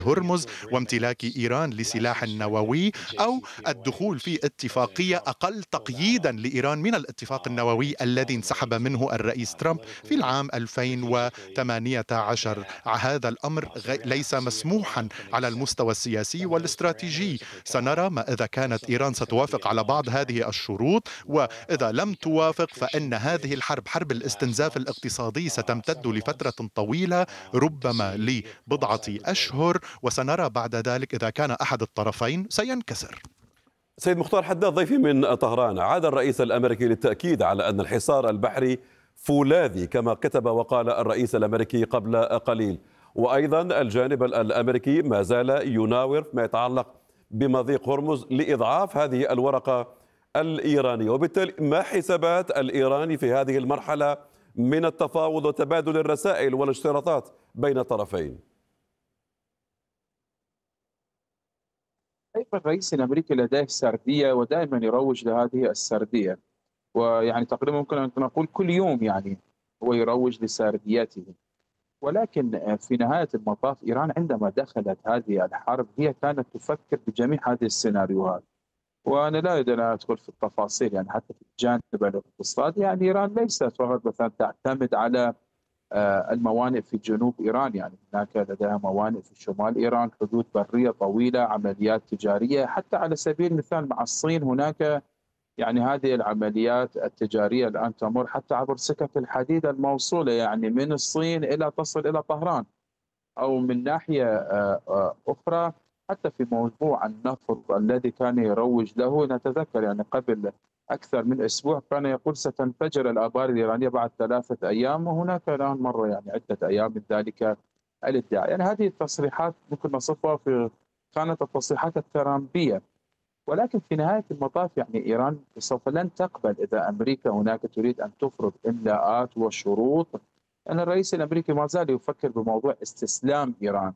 هرمز وامتلاك إيران لسلاح نووي، أو الدخول في اتفاقية أقل تقييدا لإيران من الاتفاق النووي الذي انسحب منه الرئيس ترامب في العام 2018. هذا الأمر ليس مسموحا على المستوى السياسي والاستراتيجي. سنرى ما إذا كانت إيران ستوافق على بعض هذه الشروط، وإذا لم توافق فإن هذه الحرب، حرب الاستنزاف الاقتصادي، ستمتد لفترة طويلة، ربما لبضعة أشهر، وسنرى بعد ذلك إذا كان أحد الطرفين سينكسر. سيد مختار حداد ضيفي من طهران، عاد الرئيس الأمريكي للتأكيد على أن الحصار البحري فولاذي كما كتب وقال الرئيس الأمريكي قبل قليل، وأيضا الجانب الأمريكي ما زال يناور ما يتعلق بمضيق هرمز لإضعاف هذه الورقة الإيرانية. وبالتالي ما حسابات الإيراني في هذه المرحلة من التفاوض وتبادل الرسائل والاشتراطات بين الطرفين؟ أيضا الرئيس الأمريكي لديه سردية ودائما يروج لهذه السردية، ويعني تقريبا ممكن أن نقول كل يوم يعني هو يروج لسرديته. ولكن في نهاية المطاف إيران عندما دخلت هذه الحرب هي كانت تفكر بجميع هذه السيناريوهات، وأنا لا أريد أن أدخل في التفاصيل يعني حتى في الجانب الاقتصادي. يعني إيران ليست فقط مثلا تعتمد على الموانئ في جنوب إيران، يعني هناك لديها موانئ في شمال إيران، حدود برية طويلة، عمليات تجارية، حتى على سبيل المثال مع الصين هناك يعني هذه العمليات التجارية الآن تمر حتى عبر سكك الحديد الموصولة يعني من الصين إلى تصل إلى طهران. أو من ناحية أخرى حتى في موضوع النفط الذي كان يروج له، نتذكر يعني قبل أكثر من أسبوع كان يقول ستنفجر الآبار الإيرانية بعد 3 أيام، وهناك الآن مر يعني عدة أيام من ذلك الادعاء. يعني هذه التصريحات ممكن نصفها في خانة التصريحات الترامبية. ولكن في نهاية المطاف يعني إيران سوف لن تقبل إذا أمريكا هناك تريد أن تفرض إملاءات وشروط، أن الرئيس الأمريكي ما زال يفكر بموضوع استسلام إيران،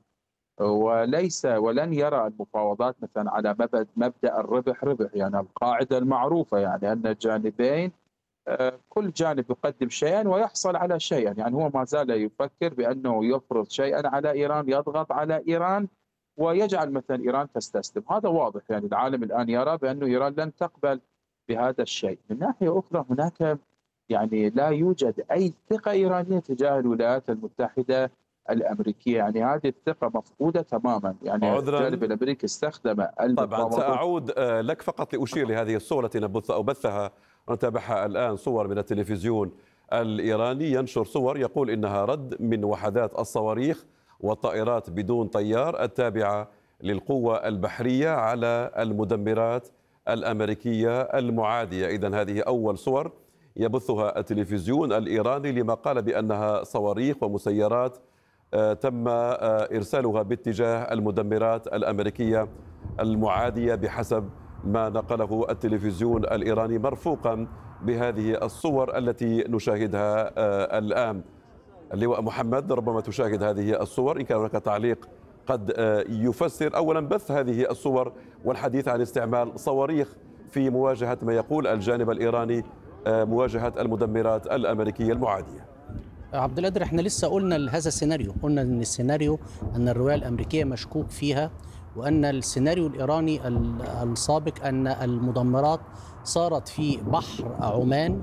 ولن يرى المفاوضات مثلا على مبدأ الربح ربح، يعني القاعدة المعروفة يعني أن الجانبين كل جانب يقدم شيئا ويحصل على شيئا. يعني هو ما زال يفكر بأنه يفرض شيئا على إيران، يضغط على إيران ويجعل مثلا إيران تستسلم. هذا واضح، يعني العالم الآن يرى بأن إيران لن تقبل بهذا الشيء. من ناحية أخرى هناك يعني لا يوجد أي ثقة إيرانية تجاه الولايات المتحدة الأمريكية، يعني هذه الثقة مفقودة تماما. يعني عذرا الجانب الأمريكي استخدم طبعا المفاوضات. سأعود لك فقط لأشير لهذه الصورة التي بثها ونتابعها الآن، صور من التلفزيون الإيراني ينشر صور يقول إنها رد من وحدات الصواريخ والطائرات بدون طيار التابعة للقوة البحرية على المدمرات الأمريكية المعادية. إذن هذه أول صور يبثها التلفزيون الإيراني لما قال بأنها صواريخ ومسيرات تم إرسالها باتجاه المدمرات الأمريكية المعادية بحسب ما نقله التلفزيون الإيراني، مرفوقا بهذه الصور التي نشاهدها الآن. اللواء محمد، ربما تشاهد هذه الصور، إن كان هناك تعليق قد يفسر أولا بث هذه الصور والحديث عن استعمال صواريخ في مواجهة ما يقول الجانب الإيراني مواجهة المدمرات الأمريكية المعادية. عبد القادر، احنا لسه قلنا هذا السيناريو، قلنا ان السيناريو ان الرواية الأمريكية مشكوك فيها، وأن السيناريو الإيراني السابق أن المدمرات صارت في بحر عمان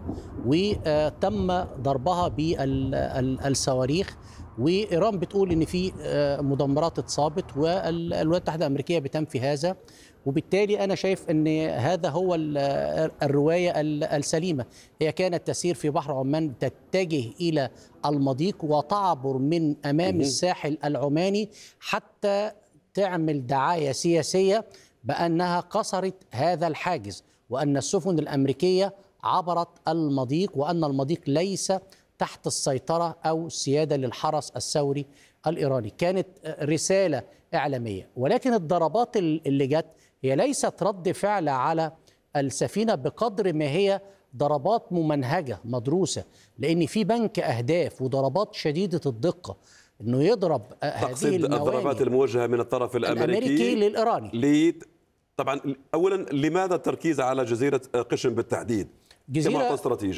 وتم ضربها بالصواريخ، وإيران بتقول إن في مدمرات اتصابت، والولايات المتحدة الأمريكية بتنفي هذا. وبالتالي أنا شايف أن هذا هو الرواية السليمة. هي كانت تسير في بحر عمان تتجه إلى المضيق وتعبر من أمام الساحل العماني حتى تعمل دعاية سياسية بأنها كسرت هذا الحاجز، وأن السفن الأمريكية عبرت المضيق، وأن المضيق ليس تحت السيطرة أو السيادة للحرس الثوري الإيراني. كانت رسالة إعلامية، ولكن الضربات اللي جت هي ليست رد فعل على السفينة بقدر ما هي ضربات ممنهجة مدروسة، لأن في بنك أهداف وضربات شديدة الدقة انه يضرب هذه الضربات الموجهه من الطرف الامريكي للايراني. طبعا اولا لماذا التركيز على جزيره قشم بالتحديد؟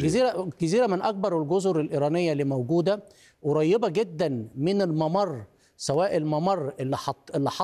جزيره من اكبر الجزر الايرانيه اللي موجوده، قريبه جدا من الممر سواء الممر اللي حط